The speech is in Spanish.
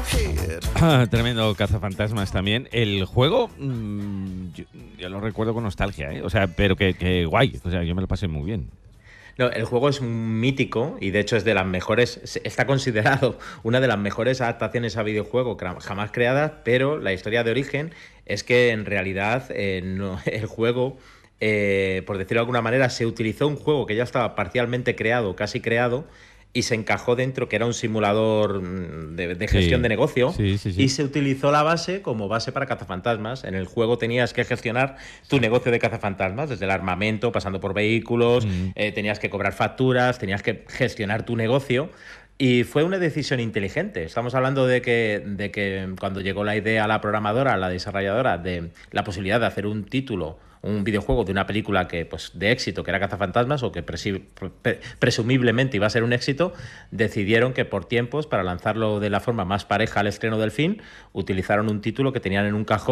Tremendo cazafantasmas también. El juego, yo lo recuerdo con nostalgia, ¿eh? O sea, pero que guay. O sea, yo me lo pasé muy bien. No, el juego es mítico y de hecho es de las mejores, está considerado una de las mejores adaptaciones a videojuego jamás creadas, pero la historia de origen es que en realidad el juego, por decirlo de alguna manera, se utilizó un juego que ya estaba parcialmente creado, casi creado, y se encajó dentro, que era un simulador de gestión de Sí, negocio, sí, sí, y sí. se utilizó la base como base para cazafantasmas. En el juego tenías que gestionar tu negocio de cazafantasmas, desde el armamento, pasando por vehículos, Mm. tenías que cobrar facturas, tenías que gestionar tu negocio. Y fue una decisión inteligente. Estamos hablando de que cuando llegó la idea a la programadora, a la desarrolladora, de la posibilidad de hacer un título, un videojuego de una película que, pues, de éxito, que era Cazafantasmas, o que presumiblemente iba a ser un éxito, decidieron que por tiempos, para lanzarlo de la forma más pareja al estreno del film, utilizaron un título que tenían en un cajón